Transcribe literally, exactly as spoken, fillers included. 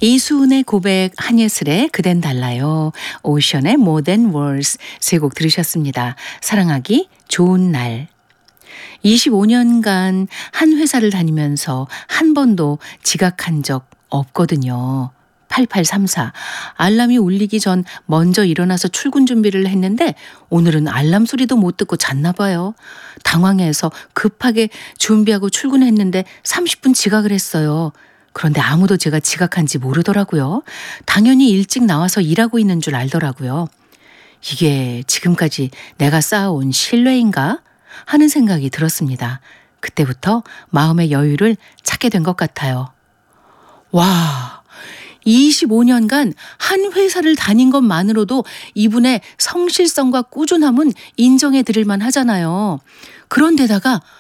이수은의 고백, 한예슬의 그댄 달라요, 오션의 More Than Words 세 곡 들으셨습니다. 사랑하기 좋은 날. 이십오 년간 한 회사를 다니면서 한 번도 지각한 적 없거든요. 팔팔삼사. 알람이 울리기 전 먼저 일어나서 출근 준비를 했는데 오늘은 알람 소리도 못 듣고 잤나 봐요. 당황해서 급하게 준비하고 출근했는데 삼십 분 지각을 했어요. 그런데 아무도 제가 지각한지 모르더라고요. 당연히 일찍 나와서 일하고 있는 줄 알더라고요. 이게 지금까지 내가 쌓아온 신뢰인가 하는 생각이 들었습니다. 그때부터 마음의 여유를 찾게 된 것 같아요. 와, 이십오 년간 한 회사를 다닌 것만으로도 이분의 성실성과 꾸준함은 인정해 드릴 만 하잖아요. 그런데다가